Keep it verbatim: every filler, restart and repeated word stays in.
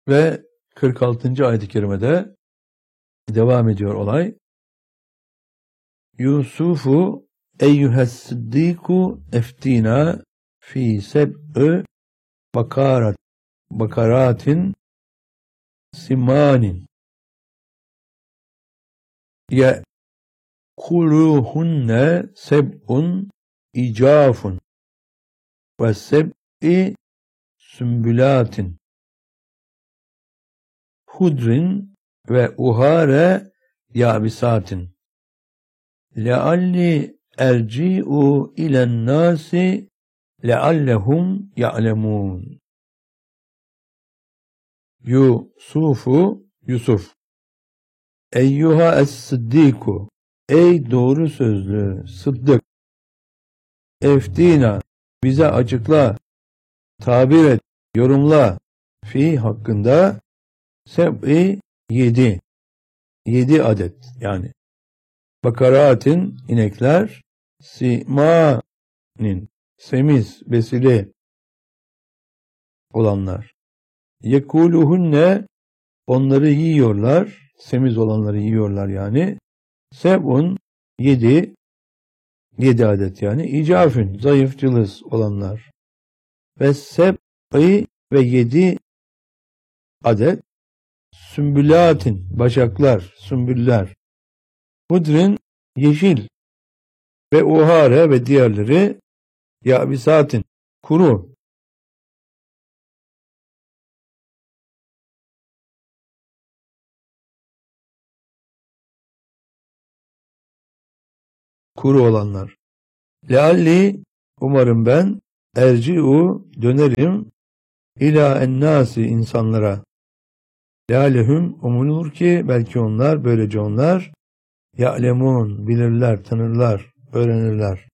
Ve kırk altıncı ayet-i kerimede devam ediyor olay. Yusufu eyyühes-sıddiku eftina fi seb'ü bakarat bakaratin simanin ye kuluhunne seb'un icafun ve seb'i sümbülatin hudrin ve uhare yabisatin lealli erci'u ilen nasi leallehum ya'lemun. Yusufu Yusuf eyyuha es-sıddiku ey doğru sözlü sıddık eftina bize açıkla tabir et yorumla fi hakkında seb'i yedi yedi adet yani bakaratin inekler simanin semiz besili olanlar yekuluhunne onları yiyorlar semiz olanları yiyorlar yani seb'un yedi yedi adet yani icafün zayıf cılız olanlar ve seb'i ve yedi adet sümbülatin başaklar sümbüller hudrin yeşil ve uhare ve diğerleri yabisatin kuru kuru olanlar. Lealli umarım ben erci'u dönerim ila ennâsi insanlara. Lealehum umulur ki belki onlar böylece onlar ya'lemun bilirler, tanırlar, öğrenirler.